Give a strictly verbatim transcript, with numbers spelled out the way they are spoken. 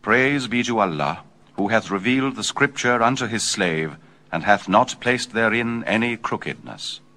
Praise be to Allah, who hath revealed the scripture unto his slave, and hath not placed therein any crookedness.